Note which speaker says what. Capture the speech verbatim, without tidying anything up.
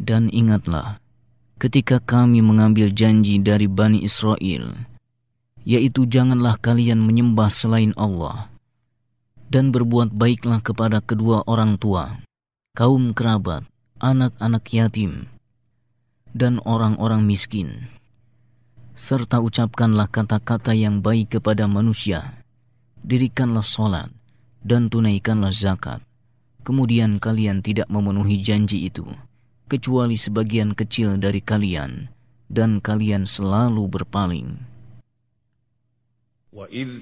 Speaker 1: Dan ingatlah, ketika kami mengambil janji dari Bani Israel, yaitu janganlah kalian menyembah selain Allah, dan berbuat baiklah kepada kedua orang tua, kaum kerabat, anak-anak yatim, dan orang-orang miskin. Serta ucapkanlah kata-kata yang baik kepada manusia, dirikanlah sholat, dan tunaikanlah zakat. Kemudian kalian tidak memenuhi janji itu, kecuali sebagian kecil dari kalian, dan kalian selalu berpaling.
Speaker 2: وَإِذْ